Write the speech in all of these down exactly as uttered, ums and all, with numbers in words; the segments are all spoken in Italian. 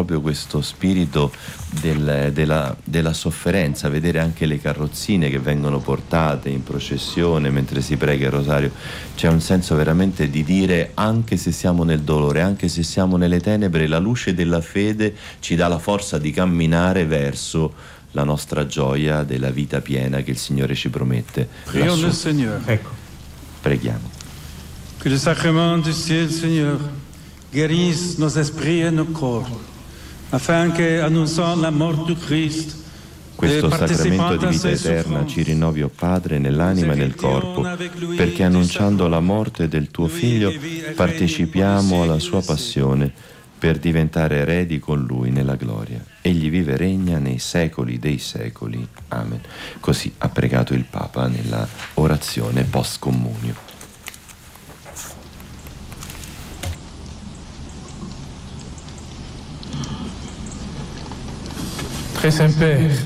proprio questo spirito del, della, della sofferenza, vedere anche le carrozzine che vengono portate in processione mentre si prega il rosario. C'è un senso veramente di dire, anche se siamo nel dolore, anche se siamo nelle tenebre, la luce della fede ci dà la forza di camminare verso la nostra gioia della vita piena che il Signore ci promette. Prions le Seigneur. Ecco, preghiamo. Que le sacrement du ciel, Seigneur, guérisse nos esprits et nos corps, afin que, annonçant la mort du Christ, questo sacramento di vita eterna ci rinnovi, o Padre, nell'anima e nel corpo, perché annunciando la morte del tuo Figlio partecipiamo alla sua passione per diventare eredi con Lui nella gloria. Egli vive e regna nei secoli dei secoli. Amen. Così ha pregato il Papa nella orazione post comunio. Très Saint-Père,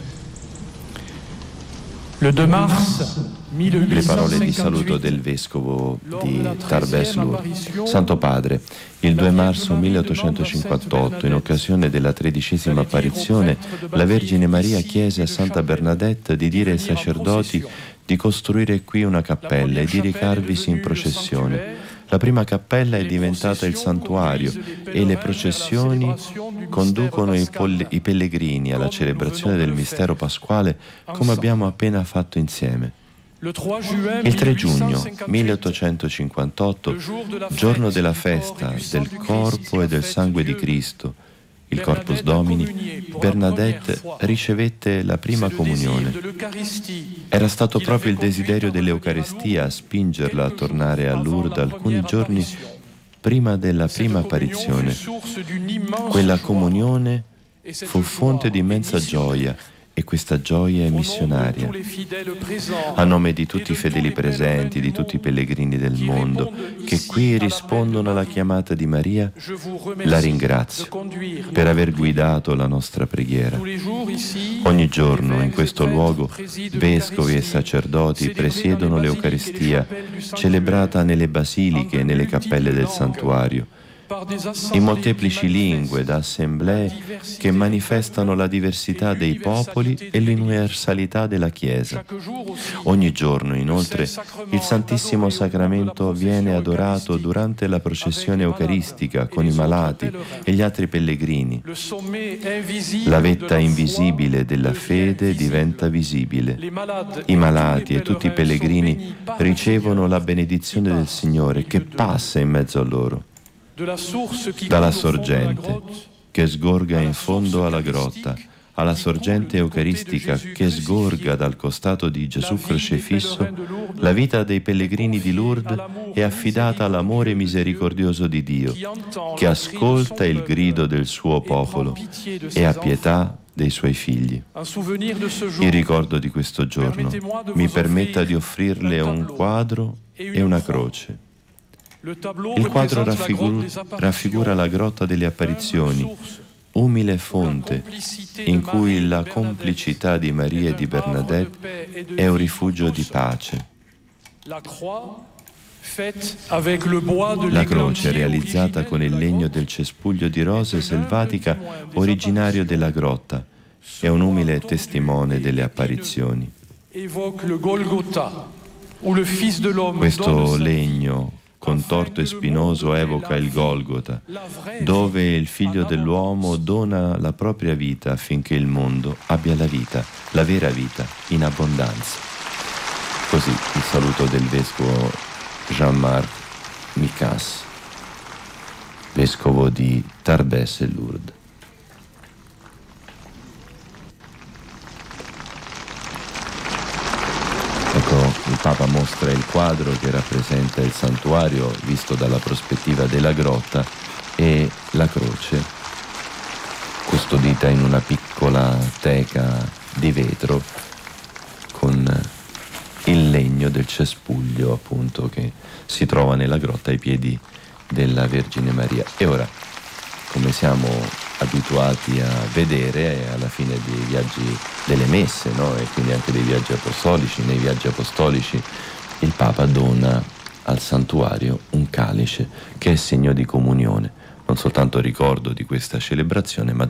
le due mars Le parole di saluto del Vescovo di Tarbes-Lourdes. Santo Padre, il due marzo milleottocentocinquantotto, in occasione della tredicesima apparizione, la Vergine Maria chiese a Santa Bernadette di dire ai sacerdoti di costruire qui una cappella e di recarvisi in processione. La prima cappella è diventata il santuario e le processioni conducono i, poll- i pellegrini alla celebrazione del mistero pasquale, come abbiamo appena fatto insieme. Il tre giugno milleottocentocinquantotto, giorno della festa del corpo e del sangue di Cristo, il Corpus Domini, Bernadette ricevette la prima comunione. Era stato proprio il desiderio dell'Eucaristia a spingerla a tornare a Lourdes alcuni giorni prima della prima apparizione. Quella comunione fu fonte di immensa gioia, e questa gioia è missionaria. A nome di tutti i fedeli presenti, di tutti i pellegrini del mondo che qui rispondono alla chiamata di Maria, la ringrazio per aver guidato la nostra preghiera. Ogni giorno in questo luogo vescovi e sacerdoti presiedono l'Eucaristia, celebrata nelle basiliche e nelle cappelle del santuario, in molteplici lingue, da assemblee che manifestano la diversità dei popoli e l'universalità della Chiesa. Ogni giorno, inoltre, il Santissimo Sacramento viene adorato durante la processione eucaristica con i malati e gli altri pellegrini. La vetta invisibile della fede diventa visibile. I malati e tutti i pellegrini ricevono la benedizione del Signore che passa in mezzo a loro. Dalla sorgente che sgorga in fondo alla grotta, alla sorgente eucaristica che sgorga dal costato di Gesù crocifisso, la vita dei pellegrini di Lourdes è affidata all'amore misericordioso di Dio, che ascolta il grido del suo popolo e ha pietà dei suoi figli. In ricordo di questo giorno, mi permetta di offrirle un quadro e una croce. Il quadro raffigura, raffigura la grotta delle apparizioni, umile fonte in cui la complicità di Maria e di Bernadette è un rifugio di pace. La croce, realizzata con il legno del cespuglio di rose selvatica originario della grotta, è un umile testimone delle apparizioni. Questo legno contorto e spinoso evoca il Golgota, dove il Figlio dell'uomo dona la propria vita affinché il mondo abbia la vita, la vera vita, in abbondanza. Così il saluto del Vescovo Jean-Marc Micas, Vescovo di Tarbes e Lourdes. Ecco, il Papa mostra il quadro che rappresenta il santuario visto dalla prospettiva della grotta e la croce custodita in una piccola teca di vetro con il legno del cespuglio, appunto, che si trova nella grotta ai piedi della Vergine Maria. E ora, come siamo abituati a vedere alla fine dei viaggi delle messe, no? E quindi anche dei viaggi apostolici, nei viaggi apostolici il Papa dona al santuario un calice che è segno di comunione, non soltanto ricordo di questa celebrazione, ma